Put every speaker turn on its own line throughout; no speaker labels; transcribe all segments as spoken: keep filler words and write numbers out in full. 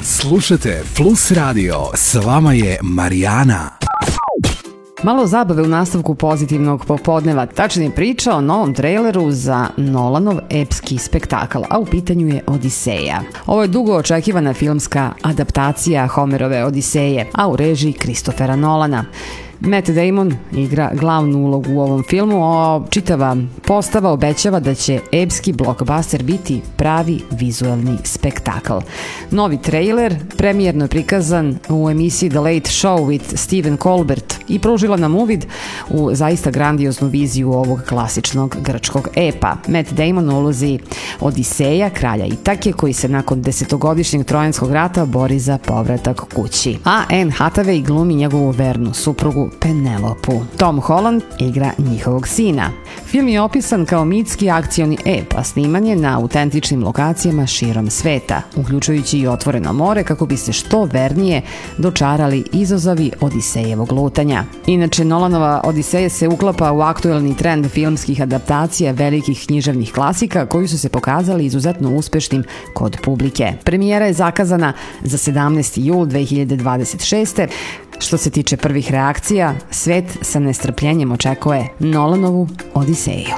Slušajte Plus Radio, s vama je Marijana.
Malo zabave u nastavku pozitivnog popodneva, tačnije priča o novom traileru za Nolanov epski spektakl, a u pitanju je Odiseja. Ovo je dugo očekivana filmska adaptacija Homerove Odiseje, a u režiji Christophera Nolana. Matt Damon igra glavnu ulogu u ovom filmu, a čitava postava obećava da će epski blockbuster biti pravi vizuelni spektakl. Novi trailer premijerno je prikazan u emisiji The Late Show with Stephen Colbert i pružila nam uvid u zaista grandioznu viziju ovog klasičnog grčkog epa. Matt Damon u ulozi Odiseja, kralja Itake, koji se nakon desetogodišnjeg trojanskog rata bori za povratak kući. A Anne Hathaway glumi njegovu vernu suprugu Penelopu. Tom Holland igra njihovog sina. Film je opisan kao mitski akcioni ep, a sniman je na autentičnim lokacijama širom sveta, uključujući i otvoreno more, kako bi se što vernije dočarali izazovi Odisejevog lutanja. Inače, Nolanova Odiseja se uklapa u aktuelni trend filmskih adaptacija velikih književnih klasika koji su se pokazali izuzetno uspešnim kod publike. Premijera je zakazana za sedamnaesti jul dve hiljade dvadeset šeste. Što se tiče prvih reakcija, svet sa nestrpljenjem očekuje Nolanovu Odiseju.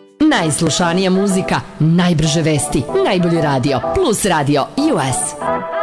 Najslušanija muzika, najbrže vesti, najbolji radio, Plus Radio U S.